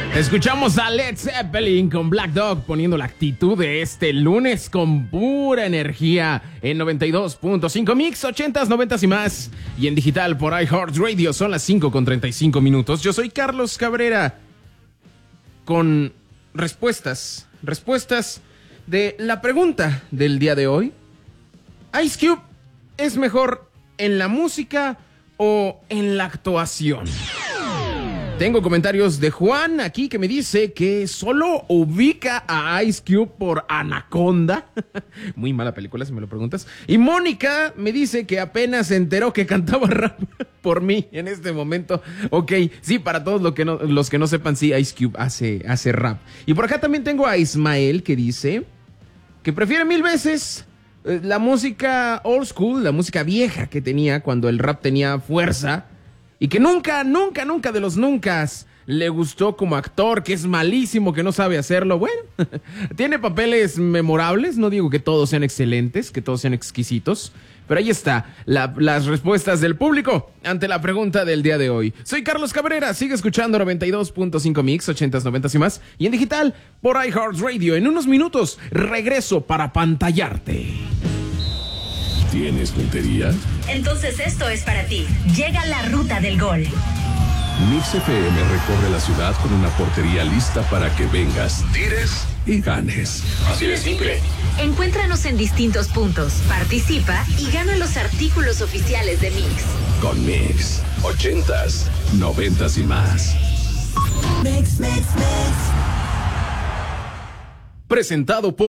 Escuchamos a Led Zeppelin con Black Dog poniendo la actitud de este lunes con pura energía en 92.5 Mix, 80s, 90s y más. Y en digital por iHeartRadio son las 5:35. Yo soy Carlos Cabrera con respuestas de la pregunta del día de hoy. Ice Cube, ¿es mejor en la música o en la actuación? Tengo comentarios de Juan aquí que me dice que solo ubica a Ice Cube por Anaconda. Muy mala película si me lo preguntas. Y Mónica me dice que apenas se enteró que cantaba rap por mí en este momento. Ok, sí, para todos los que no sepan, sí, Ice Cube hace rap. Y por acá también tengo a Ismael que dice que prefiere 1000 veces la música old school, la música vieja que tenía cuando el rap tenía fuerza. Y que nunca de los nunca le gustó como actor, que es malísimo, que no sabe hacerlo. Bueno, tiene papeles memorables, no digo que todos sean excelentes, que todos sean exquisitos, pero ahí está, las respuestas del público ante la pregunta del día de hoy. Soy Carlos Cabrera, sigue escuchando 92.5 Mix, 80s, 90s y más, y en digital por iHeartRadio. En unos minutos regreso para pantallarte. ¿Tienes puntería? Entonces esto es para ti. Llega la ruta del gol. Mix FM recorre la ciudad con una portería lista para que vengas, tires y ganes. Así de simple. Encuéntranos en distintos puntos, participa y gana los artículos oficiales de Mix. Con Mix, 80s, 90s y más. Mix. Presentado por